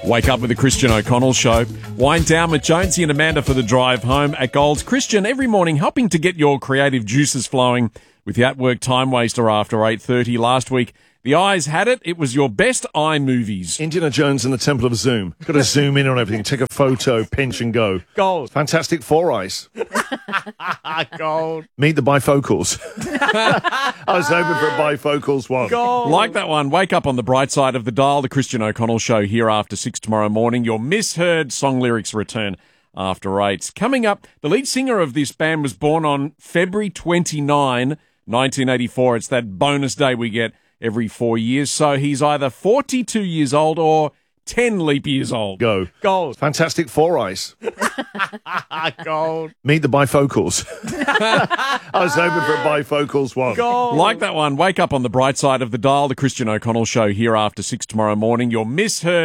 Wake up with the Christian O'Connell Show. Wind down with Jonesy and Amanda for the drive home at Gold's. Christian, every morning helping to get your creative juices flowing with the At Work Time Waster after 8:30. Last week, the eyes had it. It was your best eye movies. Indiana Jones and the Temple of Zoom. Got to zoom in on everything, take a photo, pinch and go. Gold. Fantastic Four Eyes. Gold. Meet the bifocals. I was hoping for a bifocals one. Gold. Like that one. Wake up on the bright side of the dial. The Christian O'Connell Show here after 6 tomorrow morning. Your misheard song lyrics return after 8. Coming up, the lead singer of this band was born on February 29, 1984. It's that bonus day we get every 4 years. So he's either 42 years old or 10 leap years old. Go. Gold. Fantastic Four Eyes. Gold. Meet the bifocals. I was hoping for a bifocals one. Gold. Like that one. Wake up on the bright side of the dial. The Christian O'Connell Show here after 6 tomorrow morning. Your misheard